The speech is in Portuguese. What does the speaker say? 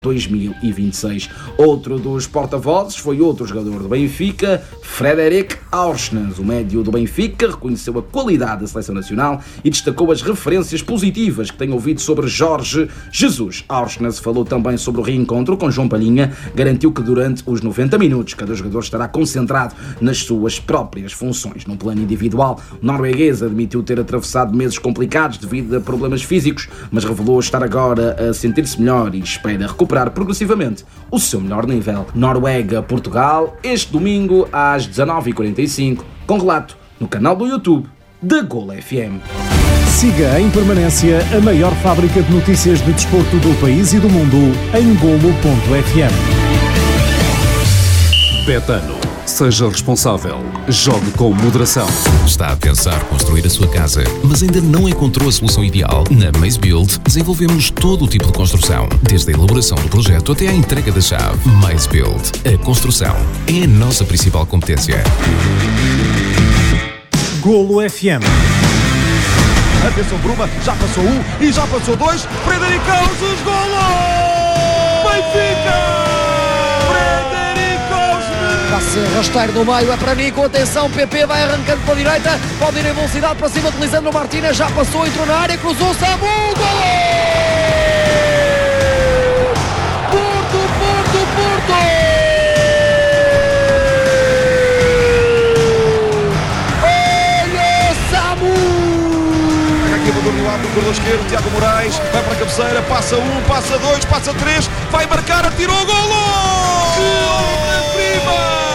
2026. Outro dos porta-vozes foi outro jogador do Benfica, Frederik Aursnes. O médio do Benfica reconheceu a qualidade da seleção nacional e destacou as referências positivas que tem ouvido sobre Jorge Jesus. Aursnes falou também sobre o reencontro com João Palhinha, garantiu que durante os 90 minutos cada jogador estará concentrado nas suas próprias funções. No plano individual, o norueguês admitiu ter atravessado meses complicados devido a problemas físicos, mas revelou estar agora a sentir-se melhor e espera recuperar progressivamente o seu melhor nível. Noruega-Portugal, este domingo às 19h45, com relato no canal do YouTube da Golo FM. Siga em permanência a maior fábrica de notícias de desporto do país e do mundo em golo.fm. Betano. Seja responsável. Jogue com moderação. Está a pensar construir a sua casa, mas ainda não encontrou a solução ideal? Na Maze Build desenvolvemos todo o tipo de construção, desde a elaboração do projeto até à entrega da chave. Maze Build. A construção é a nossa principal competência. Golo FM. Atenção, Bruma, já passou um e já passou dois. Frederik Aursnes, golo! Benfica! Passe rasteiro no meio, é para Nico, atenção, PP vai arrancando para a direita, pode ir em velocidade para cima de Lisandro Martínez, já passou, entrou na área, cruzou, Samu, gol! Porto! Olha o Samu! Aqui a do lado do corredor esquerdo, Tiago Moraes, vai para a cabeceira, passa um, passa dois, passa três, vai marcar, atirou, golo!